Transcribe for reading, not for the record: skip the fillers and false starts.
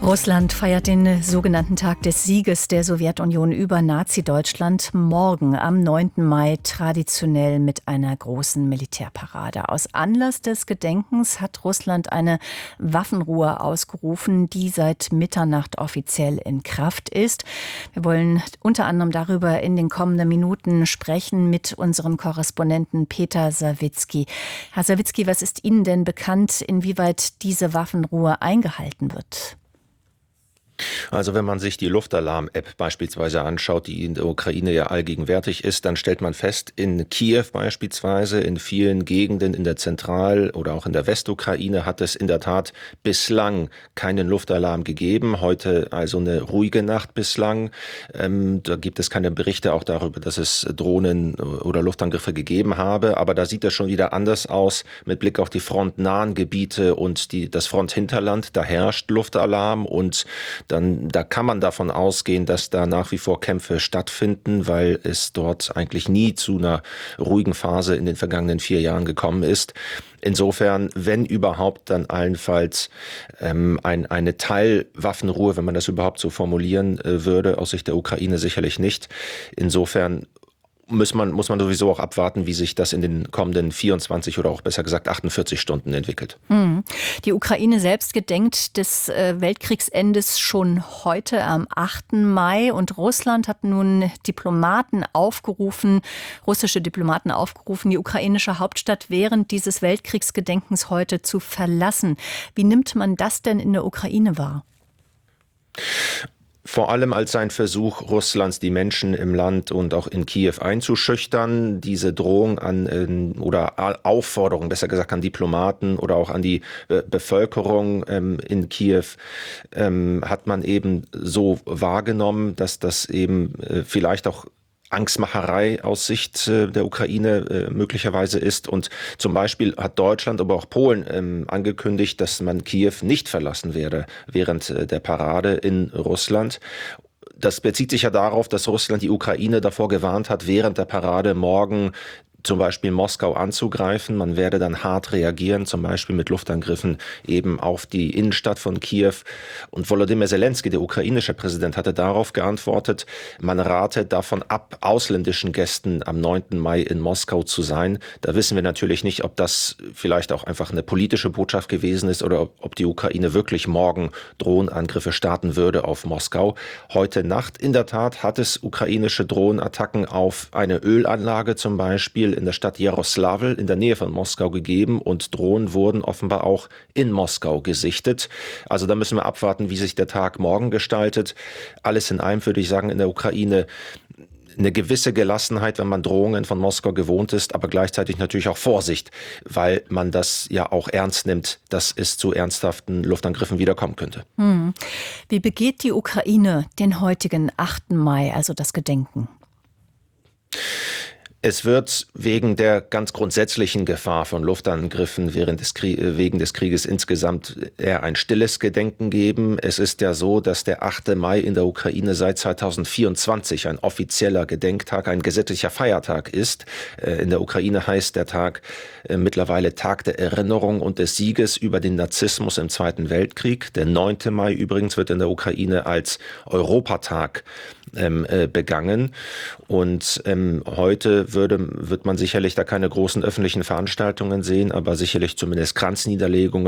Russland feiert den sogenannten Tag des Sieges der Sowjetunion über Nazi-Deutschland morgen am 9. Mai traditionell mit einer großen Militärparade. Aus Anlass des Gedenkens hat Russland eine Waffenruhe ausgerufen, die seit Mitternacht offiziell in Kraft ist. Wir wollen unter anderem darüber in den kommenden Minuten sprechen mit unserem Korrespondenten Peter Sawicki. Herr Sawicki, was ist Ihnen denn bekannt, inwieweit diese Waffenruhe eingehalten wird? Also wenn man sich die Luftalarm-App beispielsweise anschaut, die in der Ukraine ja allgegenwärtig ist, dann stellt man fest, in Kiew beispielsweise, in vielen Gegenden in der Zentral- oder auch in der Westukraine hat es in der Tat bislang keinen Luftalarm gegeben. Heute also eine ruhige Nacht bislang. Da gibt es keine Berichte auch darüber, dass es Drohnen oder Luftangriffe gegeben habe. Aber da sieht es schon wieder anders aus mit Blick auf die frontnahen Gebiete und das Fronthinterland. Da herrscht Luftalarm und da kann man davon ausgehen, dass da nach wie vor Kämpfe stattfinden, weil es dort eigentlich nie zu einer ruhigen Phase in den vergangenen 4 Jahren gekommen ist. Insofern, wenn überhaupt, dann allenfalls eine Teilwaffenruhe, wenn man das überhaupt so formulieren würde, aus Sicht der Ukraine sicherlich nicht. Insofern muss man sowieso auch abwarten, wie sich das in den kommenden 24 oder auch besser gesagt 48 Stunden entwickelt. Die Ukraine selbst gedenkt des Weltkriegsendes schon heute am 8. Mai und Russland hat nun russische Diplomaten aufgerufen, die ukrainische Hauptstadt während dieses Weltkriegsgedenkens heute zu verlassen. Wie nimmt man das denn in der Ukraine wahr? Vor allem als ein Versuch Russlands, die Menschen im Land und auch in Kiew einzuschüchtern. Diese Drohung oder Aufforderung, besser gesagt an Diplomaten oder auch an die Bevölkerung in Kiew, hat man eben so wahrgenommen, dass das eben vielleicht auch Angstmacherei aus Sicht der Ukraine möglicherweise ist. Und zum Beispiel hat Deutschland, aber auch Polen angekündigt, dass man Kiew nicht verlassen werde während der Parade in Russland. Das bezieht sich ja darauf, dass Russland die Ukraine davor gewarnt hat, während der Parade morgen zum Beispiel Moskau anzugreifen. Man werde dann hart reagieren, zum Beispiel mit Luftangriffen eben auf die Innenstadt von Kiew. Und Volodymyr Zelensky, der ukrainische Präsident, hatte darauf geantwortet, man rate davon ab, ausländischen Gästen am 9. Mai in Moskau zu sein. Da wissen wir natürlich nicht, ob das vielleicht auch einfach eine politische Botschaft gewesen ist oder ob die Ukraine wirklich morgen Drohnenangriffe starten würde auf Moskau. Heute Nacht in der Tat hat es ukrainische Drohnenattacken auf eine Ölanlage zum Beispiel in der Stadt Jaroslawl in der Nähe von Moskau gegeben und Drohnen wurden offenbar auch in Moskau gesichtet. Also da müssen wir abwarten, wie sich der Tag morgen gestaltet. Alles in allem würde ich sagen, in der Ukraine eine gewisse Gelassenheit, wenn man Drohungen von Moskau gewohnt ist, aber gleichzeitig natürlich auch Vorsicht, weil man das ja auch ernst nimmt, dass es zu ernsthaften Luftangriffen wiederkommen könnte. Wie begeht die Ukraine den heutigen 8. Mai, also das Gedenken? Es wird wegen der ganz grundsätzlichen Gefahr von Luftangriffen wegen des Krieges insgesamt eher ein stilles Gedenken geben. Es ist ja so, dass der 8. Mai in der Ukraine seit 2024 ein offizieller Gedenktag, ein gesetzlicher Feiertag ist. In der Ukraine heißt der Tag mittlerweile Tag der Erinnerung und des Sieges über den Nazismus im Zweiten Weltkrieg. Der 9. Mai übrigens wird in der Ukraine als Europatag begangen. Und heute wird man sicherlich da keine großen öffentlichen Veranstaltungen sehen, aber sicherlich zumindest Kranzniederlegungen